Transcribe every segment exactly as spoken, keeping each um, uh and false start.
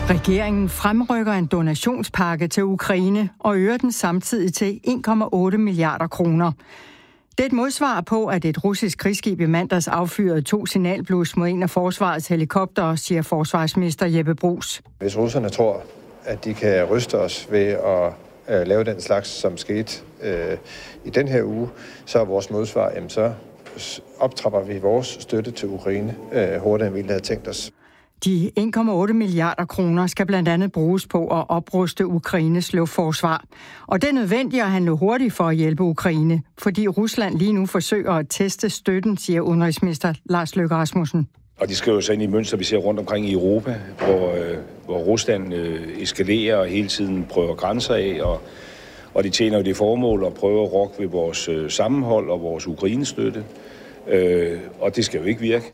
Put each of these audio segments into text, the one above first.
Regeringen fremrykker en donationspakke til Ukraine og øger den samtidig til en komma otte milliarder kroner. Det er et modsvar på, at et russisk krigsskib i mandags affyrede to signalblus mod en af forsvarets helikoptere, siger forsvarsminister Jeppe Bruus. Hvis russerne tror, at de kan ryste os ved at øh, lave den slags, som skete øh, i den her uge, så er vores modsvar, jamen så optrapper vi vores støtte til Ukraine øh, hurtigere, end vi havde tænkt os. De en komma otte milliarder kroner skal blandt andet bruges på at opruste Ukraines luftforsvar. Og det er nødvendigt at handle hurtigt for at hjælpe Ukraine, fordi Rusland lige nu forsøger at teste støtten, siger udenrigsminister Lars Løkke Rasmussen. Og de skriver sig ind i mønster, vi ser rundt omkring i Europa, hvor, øh, hvor Rusland øh, eskalerer og hele tiden prøver grænser af, og, og de tjener jo det formål at prøve at rokke ved vores øh, sammenhold og vores Ukrainestøtte. Øh, og det skal jo ikke virke.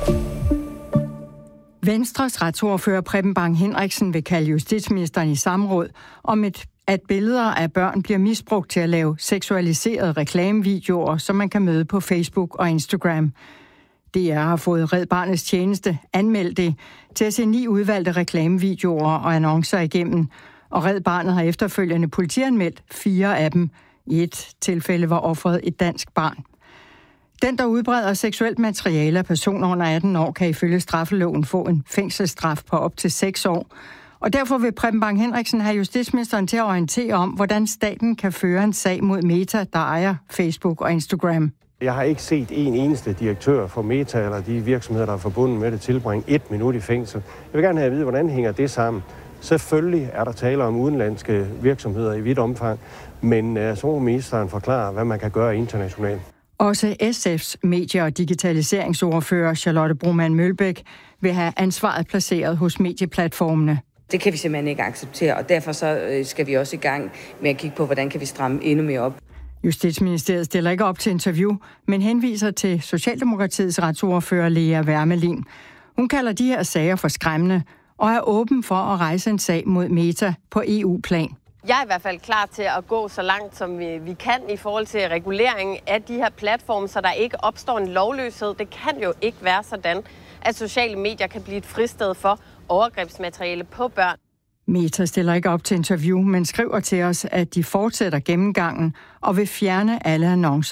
Venstres retsordfører Preben Bang Henriksen vil kalde justitsministeren i samråd om, et, at billeder af børn bliver misbrugt til at lave seksualiserede reklamevideoer, som man kan møde på Facebook og Instagram. D R har fået Red Barnets tjeneste anmeldt det til at se ni udvalgte reklamevideoer og annoncer igennem, og Red Barnet har efterfølgende politianmeldt fire af dem. I et tilfælde var offeret et dansk barn. Den, der udbreder seksuelt materiale af personer under atten år, kan ifølge straffeloven få en fængselsstraf på op til seks år. Og derfor vil Preben Bang Henriksen have justitsministeren til at orientere om, hvordan staten kan føre en sag mod Meta, der ejer Facebook og Instagram. Jeg har ikke set en eneste direktør for Meta eller de virksomheder, der er forbundet med det, tilbringe et minut i fængsel. Jeg vil gerne have at vide, hvordan hænger det sammen. Selvfølgelig er der tale om udenlandske virksomheder i vidt omfang, men så må ministeren forklare, hvad man kan gøre internationalt. Også S F's medie- og digitaliseringsordfører Charlotte Broman Mølbæk vil have ansvaret placeret hos medieplatformene. Det kan vi simpelthen ikke acceptere, og derfor så skal vi også i gang med at kigge på, hvordan kan vi stramme endnu mere op. Justitsministeriet stiller ikke op til interview, men henviser til Socialdemokratiets retsordfører Lea Wermelin. Hun kalder de her sager for skræmmende og er åben for at rejse en sag mod Meta på E U-plan. Jeg er i hvert fald klar til at gå så langt, som vi, vi kan i forhold til regulering af de her platforme, så der ikke opstår en lovløshed. Det kan jo ikke være sådan, at sociale medier kan blive et fristed for overgrebsmateriale på børn. Meta stiller ikke op til interview, men skriver til os, at de fortsætter gennemgangen og vil fjerne alle annoncer.